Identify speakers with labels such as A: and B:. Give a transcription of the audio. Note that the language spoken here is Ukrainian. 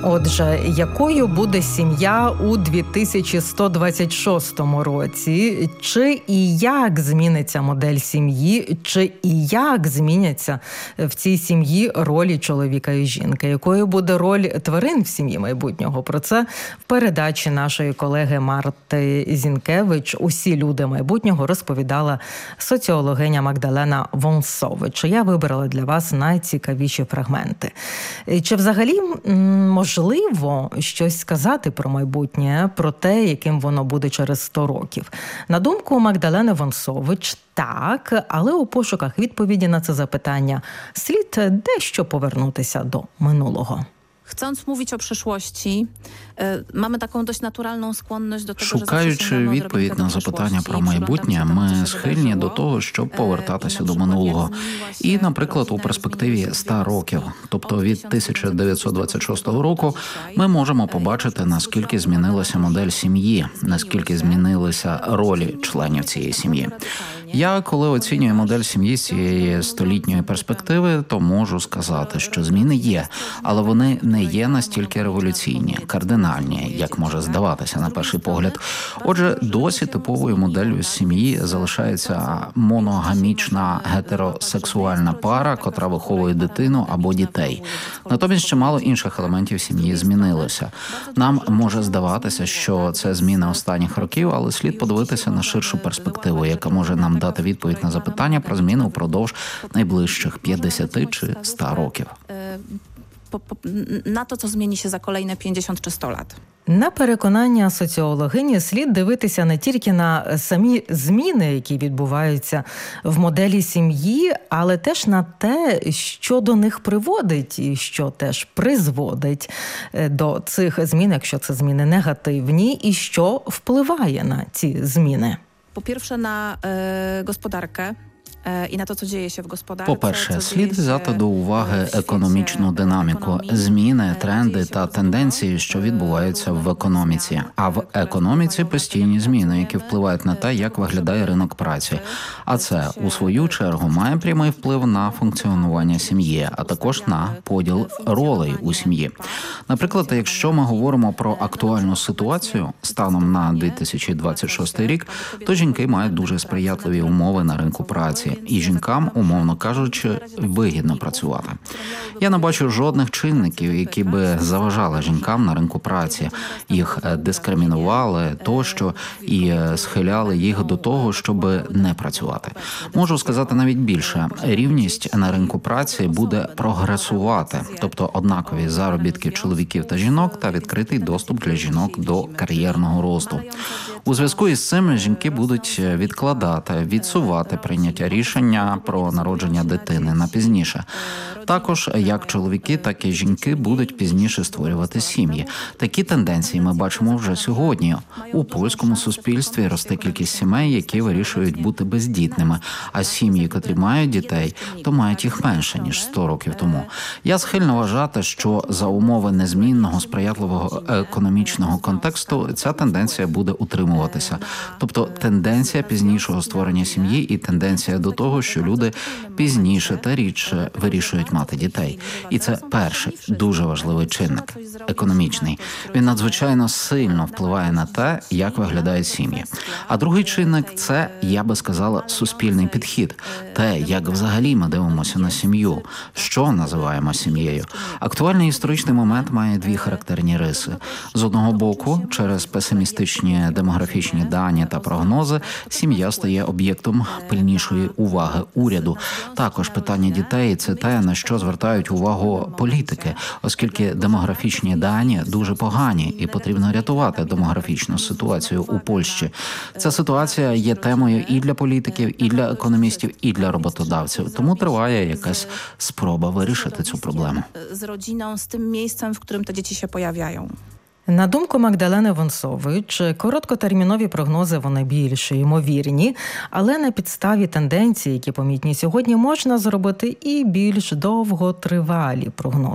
A: Отже, якою буде сім'я у 2126 році? Чи і як зміниться модель сім'ї? Чи і як зміняться в цій сім'ї ролі чоловіка і жінки? Якою буде роль тварин в сім'ї майбутнього? Про це в передачі нашої колеги Марти Зінкевич «Усі люди майбутнього» розповідала соціологиня Магдалена Вонсович. Я вибрала для вас найцікавіші фрагменти. Чи взагалі можливо щось сказати про майбутнє, про те, яким воно буде через 100 років? На думку Магдалени Вонсович, так, але у пошуках відповіді на це запитання слід дещо повернутися до минулого.
B: Chcąc mówić o przyszłości, mamy taką dość naturalną skłonność do tego,
C: Шукаючи відповідь на запитання про майбутнє, ми схильні до того, щоб повертатися до минулого. І, наприклад, у перспективі 100 років, тобто від 1926 року, ми можемо побачити, наскільки змінилася модель сім'ї, наскільки змінилися ролі членів цієї сім'ї. Я, коли оцінюю модель сім'ї з цієї столітньої перспективи, то можу сказати, що зміни є, але вони не є настільки революційні, кардинальні, як може здаватися на перший погляд. Отже, досі типовою моделлю сім'ї залишається моногамічна гетеросексуальна пара, котра виховує дитину або дітей. Натомість чимало інших елементів сім'ї змінилося. Нам може здаватися, що це зміни останніх років, але слід подивитися на ширшу перспективу, яка може нам дати відповідь на запитання про зміни впродовж найближчих 50 чи 100 років.
B: Na to, co zmieni się za kolejne 50 czy 100 lat.
A: На переконання соціологині, слід дивитися не тільки на самі зміни, які відбуваються в моделі сім'ї, але теж на те, що до них приводить і що теж призводить до цих змін, якщо це зміни негативні, і що впливає на ці зміни.
B: Po-pierwsze na gospodarkę.
C: По-перше, слід взяти до уваги економічну динаміку, зміни, тренди та тенденції, що відбуваються в економіці. А в економіці постійні зміни, які впливають на те, як виглядає ринок праці. А це, у свою чергу, має прямий вплив на функціонування сім'ї, а також на поділ ролей у сім'ї. Наприклад, якщо ми говоримо про актуальну ситуацію станом на 2026 рік, то жінки мають дуже сприятливі умови на ринку праці. І жінкам, умовно кажучи, вигідно працювати. Я не бачу жодних чинників, які би заважали жінкам на ринку праці, їх дискримінували тощо і схиляли їх до того, щоб не працювати. Можу сказати навіть більше. Рівність на ринку праці буде прогресувати, тобто однакові заробітки чоловіків та жінок та відкритий доступ для жінок до кар'єрного росту. У зв'язку із цим жінки будуть відсувати прийняття рішення про народження дитини на пізніше. Також як чоловіки, так і жінки будуть пізніше створювати сім'ї. Такі тенденції ми бачимо вже сьогодні. У польському суспільстві росте кількість сімей, які вирішують бути бездітними, а сім'ї, котрі мають дітей, то мають їх менше, ніж 100 років тому. Я схильна вважати, що за умови незмінного, сприятливого економічного контексту ця тенденція буде утримуватися. Тобто тенденція пізнішого створення сім'ї і тенденція до того, що люди пізніше та рідше вирішують мати дітей. І це перший дуже важливий чинник – економічний. Він надзвичайно сильно впливає на те, як виглядають сім'ї. А другий чинник – це, я би сказала, суспільний підхід. Те, як взагалі ми дивимося на сім'ю, що називаємо сім'єю. Актуальний історичний момент має дві характерні риси. З одного боку, через песимістичні демографічні дані та прогнози, сім'я стає об'єктом пильнішої уваги уряду. Також питання дітей – це те, на що звертають увагу політики, оскільки демографічні дані дуже погані і потрібно рятувати демографічну ситуацію у Польщі. Ця ситуація є темою і для політиків, і для економістів, і для роботодавців. Тому триває якась спроба вирішити цю проблему.
B: З родиною, з тим місцем, в якому ті діти się pojawiają.
A: На думку Магдалени Вонсович, короткотермінові прогнози вони більш ймовірні, але на підставі тенденцій, які помітні сьогодні, можна зробити і більш довготривалі прогнози.